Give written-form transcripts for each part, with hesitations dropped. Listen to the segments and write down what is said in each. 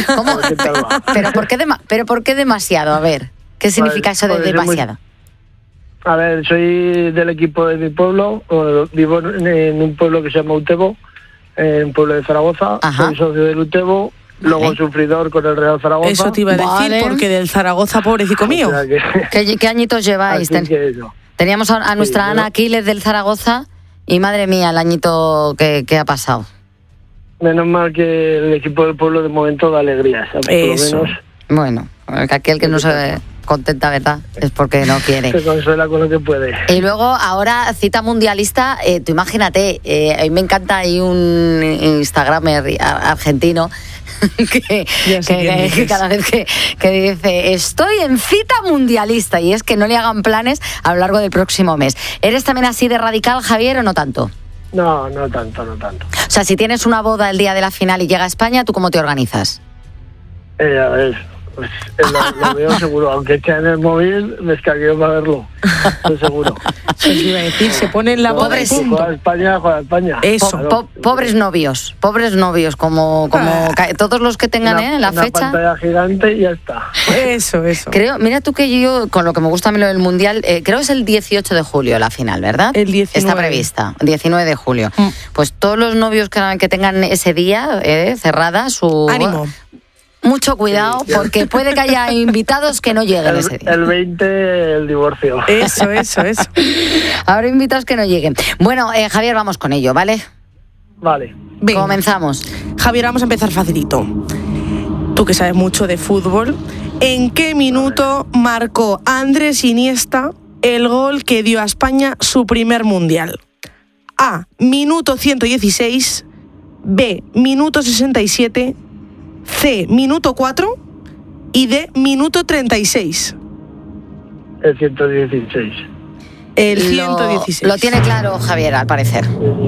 ¿Cómo? ¿Qué tal va? ¿Pero por qué demasiado? A ver, ¿qué significa eso de demasiado? A ver, soy del equipo de mi pueblo, vivo en un pueblo que se llama Utebo, en un pueblo de Zaragoza. Ajá. Soy socio del Utebo, Vale. luego sufridor con el Real Zaragoza. Eso te iba a decir, Vale. porque del Zaragoza, pobrecito mío. O sea que- ¿Qué añitos lleváis? así que eso. Teníamos a nuestra Sí, Ana yo- Aquiles del Zaragoza y madre mía, el añito que ha pasado. Menos mal que el equipo del pueblo de momento da alegrías, por Eso. lo menos Bueno, aquel que no se contenta, ¿verdad? Es porque no quiere. se consuela con lo que puede. Y luego, ahora, cita mundialista, tú imagínate, a mí me encanta, hay un Instagramer argentino Ya sé quién que dices. cada vez que dice, estoy en cita mundialista, y es que no le hagan planes a lo largo del próximo mes. ¿Eres también así de radical, Javier, o no tanto? No, no tanto. O sea, si tienes una boda el día de la final y llega a España, ¿tú cómo te organizas? A ver, pues lo veo seguro, aunque esté en el móvil, me escaqueo para verlo, estoy seguro. Eso te iba a decir, se pone en la boda y Si punto. juega España. Eso. Claro. Pobres novios, como todos los que tengan la una fecha. pantalla gigante y ya está. Eso. Creo, mira tú que yo, con lo que me gusta a mí lo del Mundial, creo que es el 18 de julio la final, ¿verdad? El 19. Está prevista, 19 de julio. Pues todos los novios que tengan ese día cerrada su... Ánimo. Mucho cuidado, porque puede que haya invitados que no lleguen ese día. El 20, el divorcio. Eso. Habrá invitados que no lleguen. Bueno, Javier, vamos con ello, ¿vale? Vale. Venga. Comenzamos. Javier, vamos a empezar facilito. Tú que sabes mucho de fútbol, ¿en qué minuto marcó Andrés Iniesta el gol que dio a España su primer mundial? A, minuto 116, B, minuto 67, C, minuto 4 y D, minuto 36. El 116. El 116. Lo tiene claro Javier, al parecer.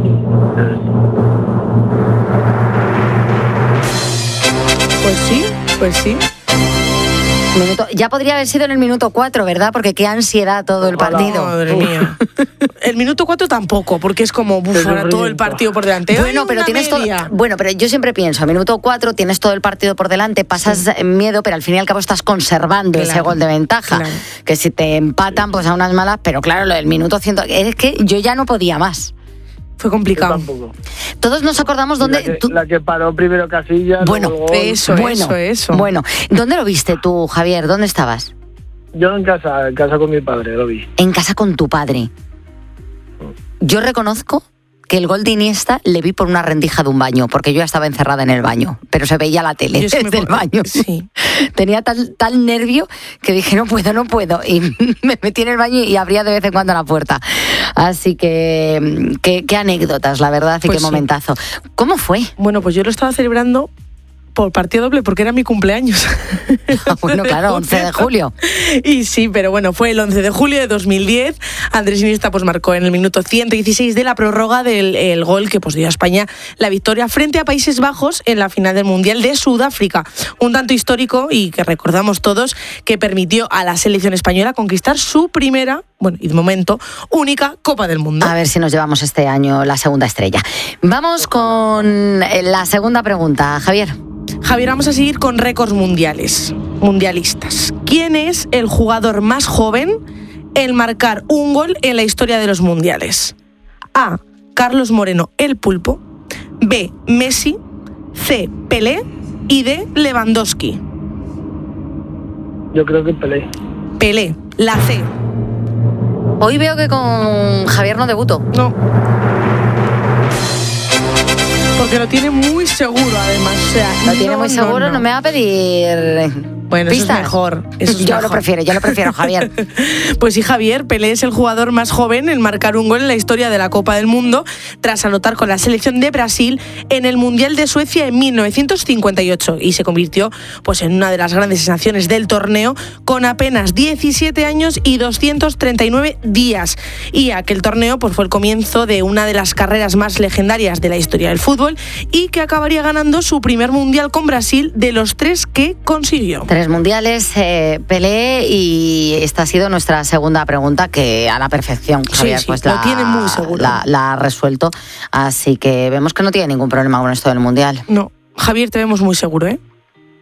Pues sí. Ya podría haber sido en el minuto 4, ¿verdad? Porque qué ansiedad todo el partido. Madre mía. El minuto 4 tampoco, porque es como ahora todo el partido por delante. Bueno, Hay pero una tienes media. Bueno, pero yo siempre pienso, a minuto 4 tienes todo el partido por delante, pasas miedo, pero al fin y al cabo estás conservando ese Claro, gol de ventaja. claro. Que si te empatan, pues a unas malas, pero claro, lo del minuto 100, es que yo ya no podía más. Fue Yo complicado. tampoco. Todos nos acordamos dónde... La que paró primero Casillas. Bueno, luego el gol. Eso. Bueno, ¿dónde lo viste tú, Javier? ¿Dónde estabas? Yo en casa con mi padre lo vi. En casa con tu padre. Yo reconozco que el gol de Iniesta le vi por una rendija de un baño, porque yo ya estaba encerrada en el baño, pero se veía la tele Yo es que desde el baño. Sí. Tenía tal nervio que dije, no puedo. Y me metí en el baño y abría de vez en cuando la puerta. Así que, qué anécdotas, la verdad, y Pues qué sí. momentazo. ¿Cómo fue? Bueno, pues yo lo estaba celebrando por partido doble porque era mi cumpleaños. Bueno, claro, 11 de julio. Y sí, pero bueno, fue el 11 de julio de 2010. Andrés Iniesta pues marcó en el minuto 116 de la prórroga el gol que pues dio a España la victoria frente a Países Bajos en la final del Mundial de Sudáfrica. Un tanto histórico y que recordamos todos, que permitió a la selección española conquistar su primera, bueno, y de momento, única Copa del Mundo. A ver si nos llevamos este año la segunda estrella. Vamos con la segunda pregunta, Javier. Javier, vamos a seguir con récords mundialistas. ¿Quién es el jugador más joven en marcar un gol en la historia de los mundiales? A, Carlos Moreno, el Pulpo. B, Messi. C, Pelé. Y D, Lewandowski. Yo creo que Pelé. Pelé, la C. Hoy veo que con Javier no debuto. No. Porque lo tiene muy seguro, además. O sea, Lo tiene muy seguro, no me va a pedir Bueno, pistas. eso es mejor. Eso es yo mejor. lo prefiero, Javier. Pues sí, Javier, Pelé es el jugador más joven en marcar un gol en la historia de la Copa del Mundo, tras anotar con la selección de Brasil en el Mundial de Suecia en 1958, y se convirtió pues en una de las grandes sensaciones del torneo con apenas 17 años y 239 días. Y aquel torneo pues fue el comienzo de una de las carreras más legendarias de la historia del fútbol y que acabaría ganando su primer Mundial con Brasil de los 3 que consiguió. 3 mundiales, Pelé, y esta ha sido nuestra segunda pregunta, que a la perfección, Javier, sí, pues lo tiene muy seguro. la ha resuelto. Así que vemos que no tiene ningún problema con esto del Mundial. No, Javier, te vemos muy seguro, ¿eh?